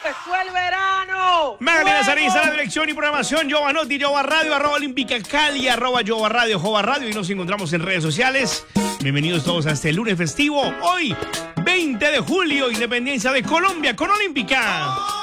¡Empezó el verano! Magdalena Sarisa, la dirección y programación, Giovanotti, Jova Radio, @Olímpica Cali, @Jova Radio, Jova Radio, y nos encontramos en redes sociales. Bienvenidos todos a este lunes festivo, hoy, 20 de julio, independencia de Colombia con Olímpica.